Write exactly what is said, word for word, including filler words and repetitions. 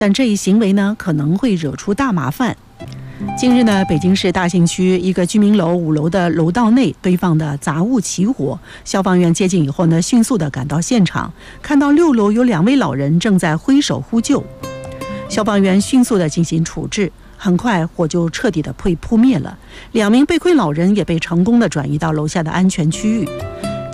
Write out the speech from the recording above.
但这一行为呢，可能会惹出大麻烦。近日呢，北京市大兴区一个居民楼五楼的楼道内堆放的杂物起火，消防员接警以后呢，迅速的赶到现场，看到六楼有两位老人正在挥手呼救，消防员迅速的进行处置，很快火就彻底的被扑灭了。两名被困老人也被成功的转移到楼下的安全区域。